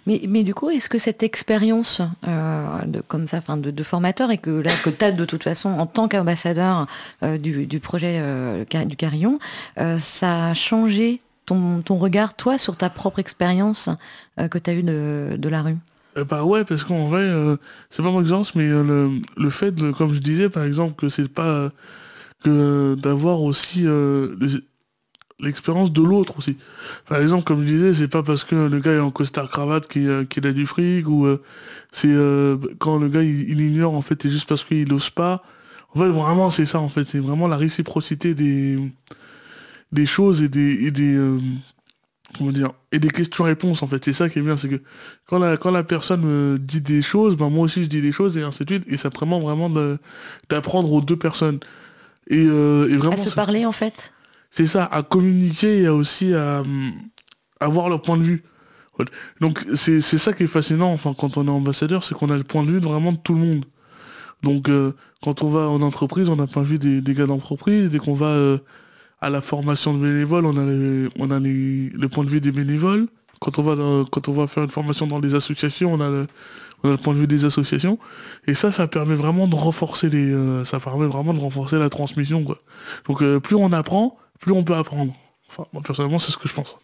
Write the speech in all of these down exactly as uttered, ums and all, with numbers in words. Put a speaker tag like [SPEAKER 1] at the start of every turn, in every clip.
[SPEAKER 1] Mais, mais du coup, est-ce que cette expérience euh, de, comme ça, enfin de, de formateur, et que là que tu as de toute façon en tant qu'ambassadeur euh, du, du projet euh, du Carillon, euh, ça a changé ton, ton regard, toi, sur ta propre expérience euh, que tu as eue de, de la rue?
[SPEAKER 2] Euh, bah ouais, parce qu'en vrai, euh, c'est pas mon exemple, mais euh, le, le fait, de, comme je disais, par exemple, que c'est pas euh, que d'avoir aussi euh, le- l'expérience de l'autre aussi. Par exemple, comme je disais, c'est pas parce que le gars est en costard cravate qu'il euh, qu'il a du fric, ou euh, c'est euh, quand le gars il, il ignore, en fait, c'est juste parce qu'il ose pas. En fait, vraiment, c'est ça, en fait, c'est vraiment la réciprocité des, des choses et des, et des, euh, comment dire, et des questions-réponses, en fait. C'est ça qui est bien, c'est que quand la, quand la personne me dit des choses, ben moi aussi je dis des choses, et ainsi de suite, et ça permet vraiment de- d'apprendre aux deux personnes. Et, euh, et
[SPEAKER 1] À
[SPEAKER 2] vraiment,
[SPEAKER 1] se
[SPEAKER 2] c'est
[SPEAKER 1] parler, en fait?
[SPEAKER 2] c'est ça, à communiquer et à aussi à, hum, avoir leur point de vue. Ouais. Donc c'est c'est ça qui est fascinant, enfin, quand on est ambassadeur, c'est qu'on a le point de vue de vraiment de tout le monde. Donc euh, quand on va en entreprise, on a le point de vue des, des gars d'entreprise. Dès qu'on va euh, à la formation de bénévoles, on a, les- on a les- le point de vue des bénévoles. Quand on va dans- quand on va faire une formation dans les associations, on a le, on a le point de vue des associations. Et ça, ça permet vraiment de renforcer les, euh, ça permet vraiment de renforcer la transmission, quoi. Donc euh, plus on apprend, plus on peut apprendre. Enfin, moi personnellement, c'est ce que je pense.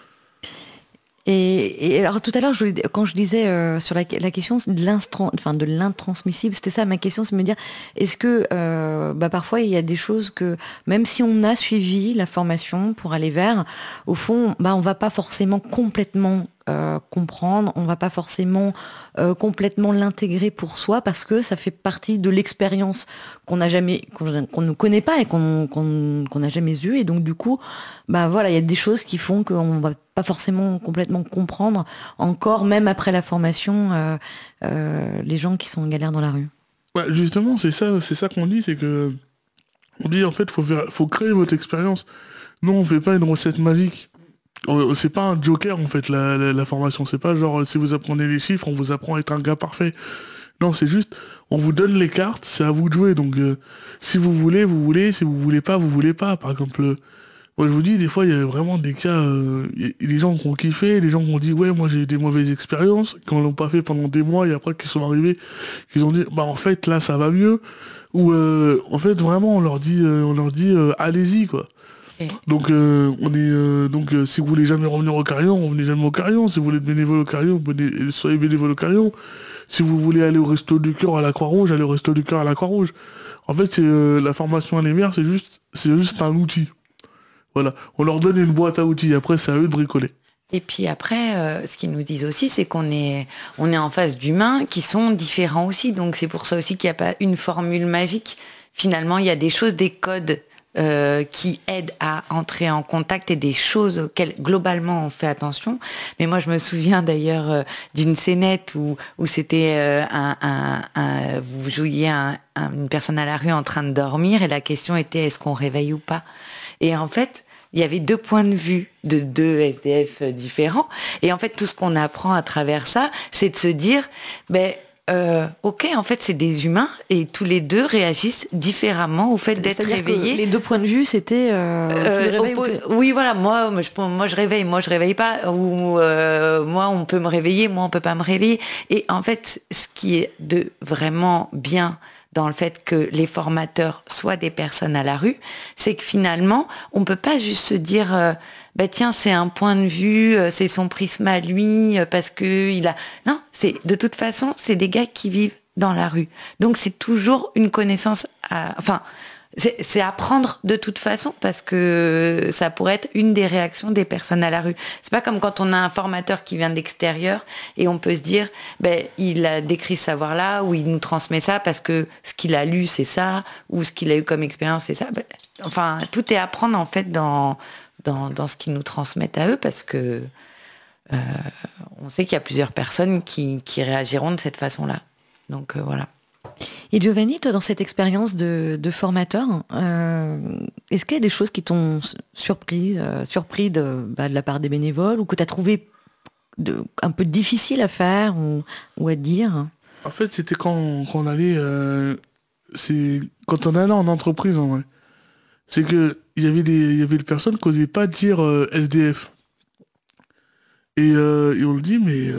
[SPEAKER 1] Et, et alors tout à l'heure, je, voulais- quand je disais euh, sur la, la question de l'instran- enfin de l'intransmissible, c'était ça ma question, c'est de me dire, est-ce que euh, bah, parfois il y a des choses que même si on a suivi la formation pour aller vers, au fond, bah, on va pas forcément complètement euh, comprendre, on va pas forcément euh, complètement l'intégrer pour soi parce que ça fait partie de l'expérience qu'on n'a jamais, qu'on qu'on ne connaît pas et qu'on qu'on qu'on n'a jamais eue. Et donc du coup, bah voilà, il y a des choses qui font qu'on va pas forcément complètement comprendre encore, même après la formation, euh, euh, les gens qui sont en galère dans la rue.
[SPEAKER 2] Ouais, justement, c'est ça, c'est ça qu'on dit, c'est que on dit en fait, faut faire, faut créer votre expérience. Non, on fait pas une recette magique. Euh, C'est pas un joker en fait la, la, la formation. C'est pas genre euh, si vous apprenez les chiffres, on vous apprend à être un gars parfait. Non, c'est juste, on vous donne les cartes, c'est à vous de jouer. Donc euh, si vous voulez, vous voulez. Si vous voulez pas, vous voulez pas. Par exemple, euh, moi je vous dis, des fois il y a vraiment des cas, euh, il y a des gens qui ont kiffé, des gens qui ont dit ouais, moi j'ai eu des mauvaises expériences, qui l'ont pas fait pendant des mois et après qui sont arrivés, qui ont dit bah en fait là ça va mieux. Ou euh, en fait vraiment on leur dit, euh, on leur dit euh, allez-y quoi.
[SPEAKER 1] Et,
[SPEAKER 2] Donc, euh, on est, euh, donc euh, si vous voulez jamais revenir au Carillon, revenez jamais au Carillon. Si vous voulez être bénévole au Carillon, venez- soyez bénévole au Carillon. Si vous voulez aller au Resto du Cœur à la Croix-Rouge, allez au Resto du Cœur à la Croix-Rouge. En fait, c'est euh, la formation à l'émère, c'est juste, c'est juste un outil. Voilà. On leur donne une boîte à outils. Après, c'est à eux de bricoler.
[SPEAKER 3] Et puis après, euh, ce qu'ils nous disent aussi, c'est qu'on est, on est en face d'humains qui sont différents aussi. Donc c'est pour ça aussi qu'il n'y a pas une formule magique. Finalement, il y a des choses, des codes euh, qui aident à entrer en contact et des choses auxquelles globalement on fait attention. Mais moi, je me souviens d'ailleurs euh, d'une scénette où, où c'était euh, un, un, un, vous jouiez un, un, une personne à la rue en train de dormir et la question était est-ce qu'on réveille ou pas. Et en fait, il y avait deux points de vue de deux S D F différents. Et en fait, tout ce qu'on apprend à travers ça, c'est de se dire, ben, euh, ok, en fait, c'est des humains et tous les deux réagissent différemment au fait d'être réveillés.
[SPEAKER 1] Les deux points de vue, c'était euh,
[SPEAKER 3] Euh,
[SPEAKER 1] tu les réveilles
[SPEAKER 3] peut,
[SPEAKER 1] ou tu...
[SPEAKER 3] oui, voilà, moi, moi, je, moi, je réveille, moi, je réveille pas, ou euh, moi, on peut me réveiller, moi, on peut pas me réveiller. Et en fait, ce qui est de vraiment bien dans le fait que les formateurs soient des personnes à la rue, c'est que finalement, on peut pas juste se dire, euh, bah tiens, c'est un point de vue, euh, c'est son prisme à lui, euh, parce que il a. Non, c'est de toute façon, c'est des gars qui vivent dans la rue. Donc c'est toujours une connaissance, à, enfin. C'est, c'est apprendre de toute façon parce que ça pourrait être une des réactions des personnes à la rue. C'est pas comme quand on a un formateur qui vient de l'extérieur et on peut se dire, ben, il a décrit ce savoir-là ou il nous transmet ça parce que ce qu'il a lu c'est ça ou ce qu'il a eu comme expérience c'est ça. Ben, enfin, tout est à apprendre en fait dans, dans, dans ce qu'ils nous transmettent à eux parce que euh, on sait qu'il y a plusieurs personnes qui, qui réagiront de cette façon-là. Donc euh, voilà.
[SPEAKER 1] Et Giovanni, toi, dans cette expérience de, de formateur, euh, est-ce qu'il y a des choses qui t'ont surpris, euh, surpris de, bah, de la part des bénévoles ou que tu as trouvé de, un peu difficile à faire ou, ou à dire?
[SPEAKER 2] En fait, c'était quand, quand on allait, euh, c'est quand on allait en entreprise en vrai. C'est que il y avait des, il y avait des personnes qui n'osaient pas dire euh, S D F. Et, euh, et on le dit, mais